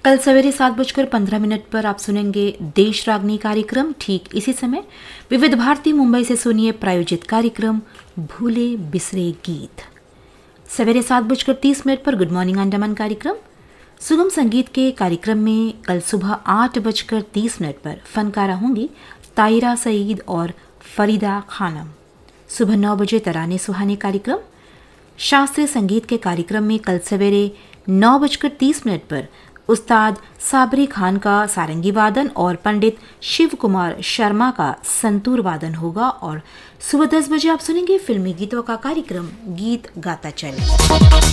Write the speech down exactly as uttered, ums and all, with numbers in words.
कल सवेरे सात बजकर पंद्रह मिनट पर आप सुनेंगे देश रागनी कार्यक्रम। ठीक इसी समय विविध भारती मुंबई से सुनिए प्रायोजित कार्यक्रम भूले बिसरे गीत। सवेरे सात बजकर तीस मिनट पर गुड मॉर्निंग अंडमान कार्यक्रम। सुगम संगीत के कार्यक्रम में कल सुबह आठ बजकर तीस मिनट पर फनकारा होंगी तायरा सईद और फरीदा खानम। सुबह नौ बजे तराने सुहाने कार्यक्रम। शास्त्रीय संगीत के कार्यक्रम में कल सवेरे नौ बजकर तीस मिनट पर उस्ताद साबरी खान का सारंगी वादन और पंडित शिव कुमार शर्मा का संतूर वादन होगा। और सुबह दस बजे आप सुनेंगे फिल्मी गीतों का कार्यक्रम गीत गाता चले।